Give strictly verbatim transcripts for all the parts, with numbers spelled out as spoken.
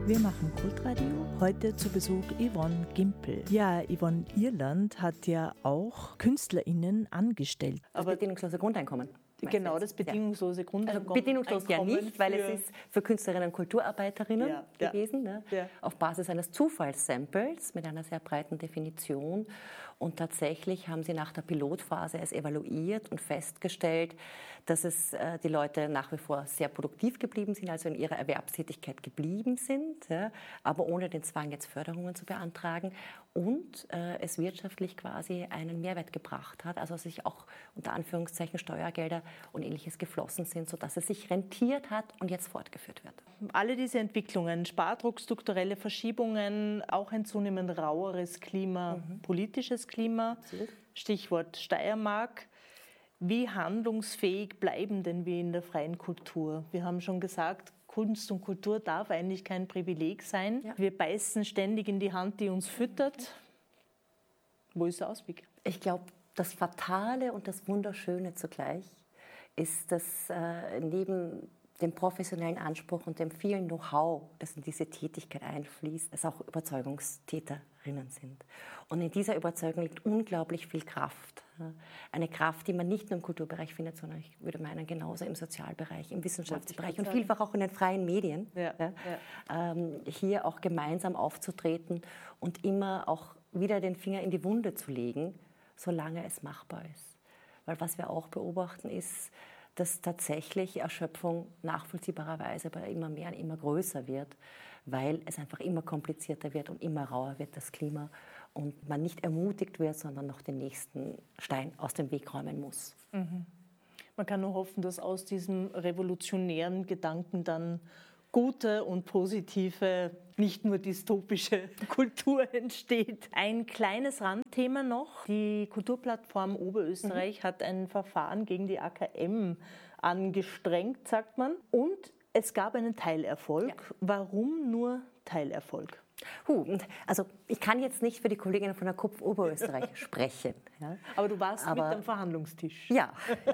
Wir machen Kultradio. Heute zu Besuch Yvonne Gimpel. Ja, Yvonne, Irland hat ja auch KünstlerInnen angestellt. Das Aber bedingungslose Grundeinkommen. genau, das bedingungslose Grundeinkommen. Also bedingungslos ja nicht, weil es ist für Künstlerinnen und Kulturarbeiterinnen Ja, gewesen, ne? ja. Auf Basis eines Zufallssamples mit einer sehr breiten Definition. Und tatsächlich haben sie nach der Pilotphase es evaluiert und festgestellt, dass es äh, die Leute nach wie vor sehr produktiv geblieben sind, also in ihrer Erwerbstätigkeit geblieben sind, ja, aber ohne den Zwang, jetzt Förderungen zu beantragen. Und äh, es wirtschaftlich quasi einen Mehrwert gebracht hat, also sich auch unter Anführungszeichen Steuergelder und Ähnliches geflossen sind, sodass es sich rentiert hat und jetzt fortgeführt wird. Alle diese Entwicklungen, Spardruck, strukturelle Verschiebungen, auch ein zunehmend raueres Klima, mhm. politisches Klima, Absolut. Stichwort Steiermark. Wie handlungsfähig bleiben denn wir in der freien Kultur? Wir haben schon gesagt, Kunst und Kultur darf eigentlich kein Privileg sein. Ja. Wir beißen ständig in die Hand, die uns füttert. Wo ist der Ausweg? Ich glaube, das Fatale und das Wunderschöne zugleich ist, dass äh, neben dem professionellen Anspruch und dem vielen Know-how, das in diese Tätigkeit einfließt, es auch Überzeugungstäterinnen sind. Und in dieser Überzeugung liegt unglaublich viel Kraft. Eine Kraft, die man nicht nur im Kulturbereich findet, sondern ich würde meinen, genauso im Sozialbereich, im Wissenschaftsbereich und vielfach auch in den freien Medien. Ja, ja, ja. Ähm, hier auch gemeinsam aufzutreten und immer auch wieder den Finger in die Wunde zu legen, solange es machbar ist. Weil was wir auch beobachten ist, dass tatsächlich Erschöpfung nachvollziehbarerweise bei immer mehr und immer größer wird, weil es einfach immer komplizierter wird und immer rauer wird, das Klima, und man nicht ermutigt wird, sondern noch den nächsten Stein aus dem Weg räumen muss. Mhm. Man kann nur hoffen, dass aus diesem revolutionären Gedanken dann gute und positive, nicht nur dystopische Kultur entsteht. Ein kleines Randthema noch. Die Kulturplattform Oberösterreich mhm. hat ein Verfahren gegen die A K M angestrengt, sagt man. Und es gab einen Teilerfolg. Ja. Warum nur Teilerfolg? Huh, also ich kann jetzt nicht für die Kolleginnen von der K U P Oberösterreich sprechen. Ja. Aber du warst Aber, mit am Verhandlungstisch. Ja.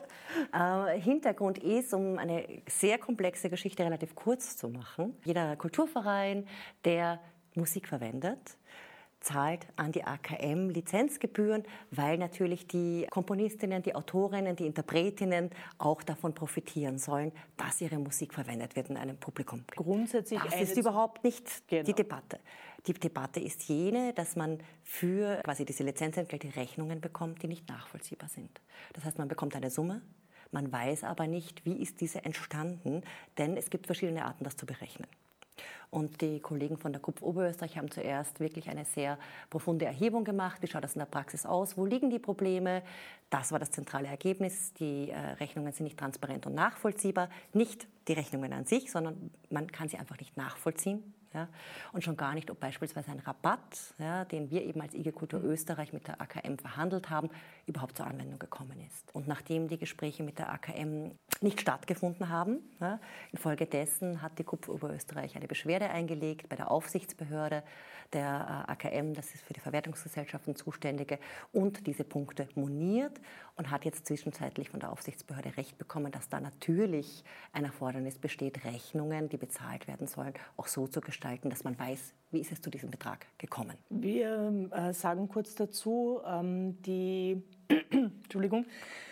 äh, Hintergrund ist, um eine sehr komplexe Geschichte relativ kurz zu machen, jeder Kulturverein, der Musik verwendet, zahlt an die A K M Lizenzgebühren, weil natürlich die Komponistinnen, die Autorinnen, die Interpretinnen auch davon profitieren sollen, dass ihre Musik verwendet wird in einem Publikum. Grundsätzlich das ist überhaupt nicht genau. die Debatte. Die Debatte ist jene, dass man für quasi diese Lizenzentgelte Rechnungen bekommt, die nicht nachvollziehbar sind. Das heißt, man bekommt eine Summe, man weiß aber nicht, wie ist diese entstanden, denn es gibt verschiedene Arten, das zu berechnen. Und die Kollegen von der K U P Oberösterreich haben zuerst wirklich eine sehr profunde Erhebung gemacht. Wie schaut das in der Praxis aus? Wo liegen die Probleme? Das war das zentrale Ergebnis. Die äh, Rechnungen sind nicht transparent und nachvollziehbar. Nicht die Rechnungen an sich, sondern man kann sie einfach nicht nachvollziehen. Ja? Und schon gar nicht, ob beispielsweise ein Rabatt, ja, den wir eben als I G Kultur Österreich mit der A K M verhandelt haben, überhaupt zur Anwendung gekommen ist. Und nachdem die Gespräche mit der A K M nicht stattgefunden haben, ja, infolgedessen hat die K U P Oberösterreich eine Beschwerde eingelegt bei der Aufsichtsbehörde der A K M, das ist für die Verwertungsgesellschaften zuständige, und diese Punkte moniert und hat jetzt zwischenzeitlich von der Aufsichtsbehörde Recht bekommen, dass da natürlich ein Erfordernis besteht, Rechnungen, die bezahlt werden sollen, auch so zu gestalten, dass man weiß, wie ist es zu diesem Betrag gekommen. Wir äh, sagen kurz dazu, ähm, die, Entschuldigung,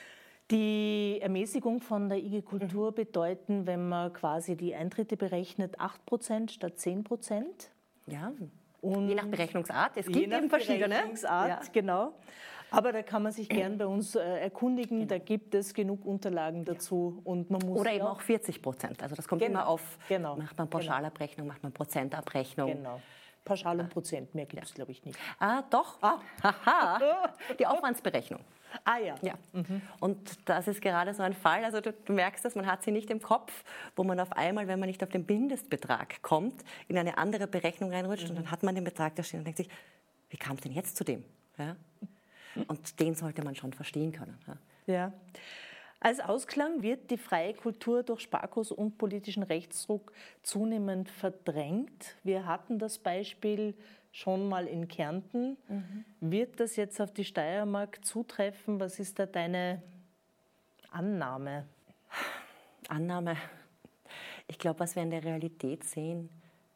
die Ermäßigung von der I G Kultur mhm. bedeuten, wenn man quasi die Eintritte berechnet, acht Prozent statt zehn Prozent. Ja, und je nach Berechnungsart. Es gibt eben verschiedene. Berechnungsart, ja. Genau. Aber da kann man sich gern bei uns äh, erkundigen. Genau. Da gibt es genug Unterlagen dazu. Ja. Und man muss Oder eben auch vierzig Prozent. Also das kommt genau. immer auf, genau. macht man Pauschalabrechnung, macht man Prozentabrechnung. Genau. Pauschal und Prozent, mehr gibt es, ja. glaube ich, nicht. Ah, doch. Ah. Haha. Die Aufwandsberechnung. Ah ja. ja. Mhm. Und das ist gerade so ein Fall, also du, du merkst das, man hat sie nicht im Kopf, wo man auf einmal, wenn man nicht auf den Mindestbetrag kommt, in eine andere Berechnung reinrutscht mhm. und dann hat man den Betrag da stehen und denkt sich, wie kam es denn jetzt zu dem? Ja? Und den sollte man schon verstehen können. Ja. ja. Als Ausklang wird die freie Kultur durch Sparkurs und politischen Rechtsdruck zunehmend verdrängt. Wir hatten das Beispiel schon mal in Kärnten. Mhm. Wird das jetzt auf die Steiermark zutreffen? Was ist da deine Annahme? Annahme. Ich glaube, was wir in der Realität sehen,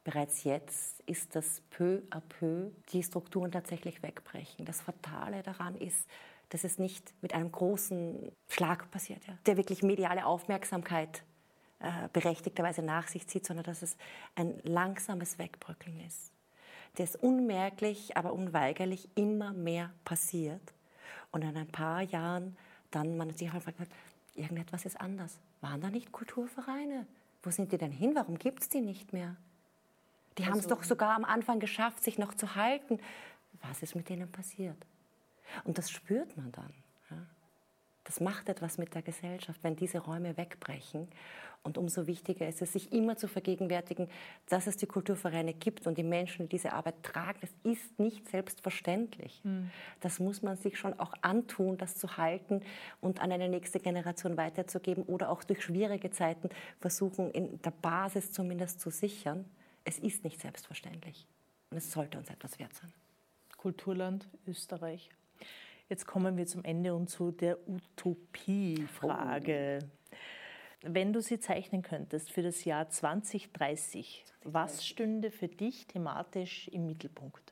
bereits jetzt ist, dass peu à peu die Strukturen tatsächlich wegbrechen. Das Fatale daran ist, dass es nicht mit einem großen Schlag passiert, ja, der wirklich mediale Aufmerksamkeit äh, berechtigterweise nach sich zieht, sondern dass es ein langsames Wegbröckeln ist. Das unmerklich, aber unweigerlich immer mehr passiert. Und in ein paar Jahren dann man sich einfach fragt, irgendetwas ist anders. Waren da nicht Kulturvereine? Wo sind die denn hin? Warum gibt es die nicht mehr? Die also, haben es doch sogar am Anfang geschafft, sich noch zu halten. Was ist mit denen passiert? Und das spürt man dann. Ja? Das macht etwas mit der Gesellschaft, wenn diese Räume wegbrechen. Und umso wichtiger ist es, sich immer zu vergegenwärtigen, dass es die Kulturvereine gibt und die Menschen, die diese Arbeit tragen. Das ist nicht selbstverständlich. Mhm. Das muss man sich schon auch antun, das zu halten und an eine nächste Generation weiterzugeben oder auch durch schwierige Zeiten versuchen, in der Basis zumindest zu sichern. Es ist nicht selbstverständlich und es sollte uns etwas wert sein. Kulturland Österreich. Jetzt kommen wir zum Ende und zu der Utopiefrage. Oh. Wenn du sie zeichnen könntest für das Jahr zwanzig dreißig, was stünde für dich thematisch im Mittelpunkt?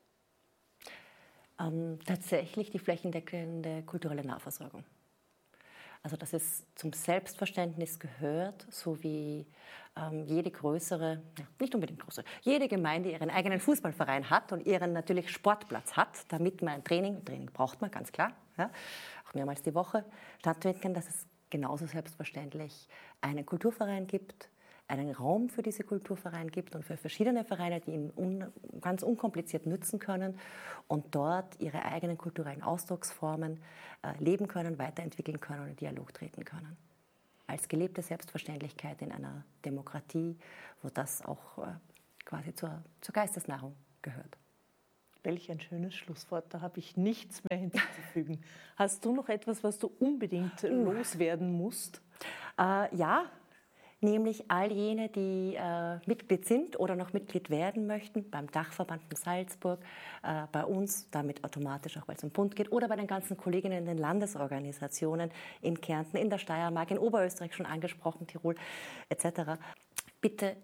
Ähm, tatsächlich die flächendeckende kulturelle Nahversorgung. Also dass es zum Selbstverständnis gehört, so wie ähm, jede größere, ja, nicht unbedingt größere, jede Gemeinde ihren eigenen Fußballverein hat und ihren natürlich Sportplatz hat, damit man ein Training, Training braucht man, ganz klar, ja, auch mehrmals die Woche stattfinden kann, dass es genauso selbstverständlich einen Kulturverein gibt, einen Raum für diese Kulturvereine gibt und für verschiedene Vereine, die ihn un, ganz unkompliziert nützen können und dort ihre eigenen kulturellen Ausdrucksformen äh, leben können, weiterentwickeln können und in Dialog treten können. Als gelebte Selbstverständlichkeit in einer Demokratie, wo das auch äh, quasi zur, zur Geistesnahrung gehört. Welch ein schönes Schlusswort, da habe ich nichts mehr hinzuzufügen. Hast du noch etwas, was du unbedingt loswerden musst? Äh, ja, nämlich all jene, die äh, Mitglied sind oder noch Mitglied werden möchten, beim Dachverband von Salzburg, äh, bei uns, damit automatisch auch, weil es um Bund geht, oder bei den ganzen Kolleginnen in den Landesorganisationen in Kärnten, in der Steiermark, in Oberösterreich schon angesprochen, Tirol et cetera. Bitte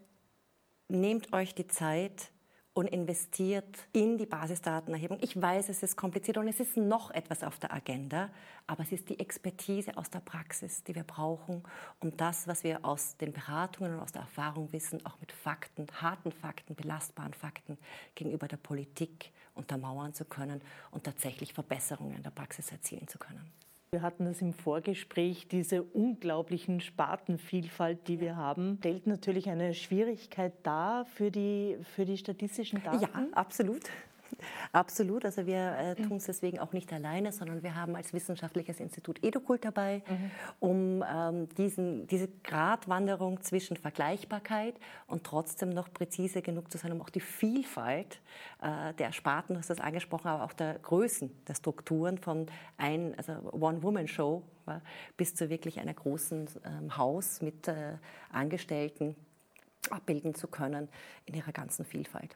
nehmt euch die Zeit und investiert in die Basisdatenerhebung. Ich weiß, es ist kompliziert und es ist noch etwas auf der Agenda, aber es ist die Expertise aus der Praxis, die wir brauchen, um das, was wir aus den Beratungen und aus der Erfahrung wissen, auch mit Fakten, harten Fakten, belastbaren Fakten gegenüber der Politik untermauern zu können und tatsächlich Verbesserungen in der Praxis erzielen zu können. Wir hatten das im Vorgespräch, diese unglaublichen Spartenvielfalt, die wir haben, stellt natürlich eine Schwierigkeit dar für die, für die statistischen Daten. Ja, absolut. Absolut, also wir äh, tun es deswegen auch nicht alleine, sondern wir haben als wissenschaftliches Institut Edukult dabei, mhm. um ähm, diesen, diese Gratwanderung zwischen Vergleichbarkeit und trotzdem noch präzise genug zu sein, um auch die Vielfalt äh, der Sparten, du hast das angesprochen, aber auch der Größen, der Strukturen von ein, also One-Woman-Show ja, bis zu wirklich einer großen ähm, Haus mit äh, Angestellten abbilden zu können in ihrer ganzen Vielfalt.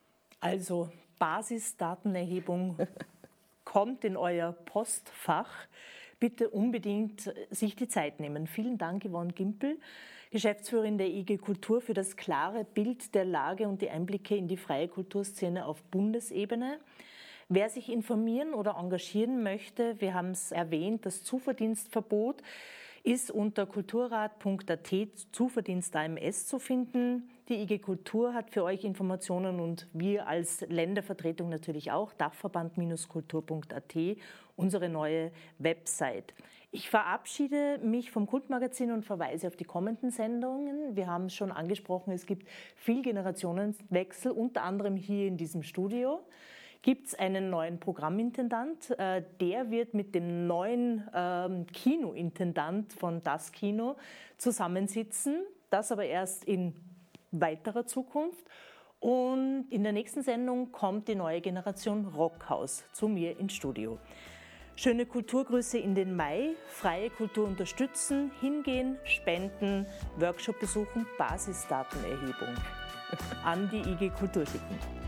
Also Basisdatenerhebung kommt in euer Postfach. Bitte unbedingt sich die Zeit nehmen. Vielen Dank, Yvonne Gimpel, Geschäftsführerin der I G Kultur, für das klare Bild der Lage und die Einblicke in die freie Kulturszene auf Bundesebene. Wer sich informieren oder engagieren möchte, wir haben es erwähnt, das Zuverdienstverbot ist unter kulturrat punkt a t Zuverdienst A M S zu finden. Die I G Kultur hat für euch Informationen und wir als Ländervertretung natürlich auch, dachverband kultur punkt a t, unsere neue Website. Ich verabschiede mich vom Kultmagazin und verweise auf die kommenden Sendungen. Wir haben es schon angesprochen, es gibt viel Generationenwechsel, unter anderem hier in diesem Studio. Gibt es einen neuen Programmintendant, der wird mit dem neuen Kinointendant von Das Kino zusammensitzen, das aber erst in weiterer Zukunft. Und in der nächsten Sendung kommt die neue Generation Rockhaus zu mir ins Studio. Schöne Kulturgrüße in den Mai, freie Kultur unterstützen, hingehen, spenden, Workshop besuchen, Basisdatenerhebung an die I G Kultur schicken.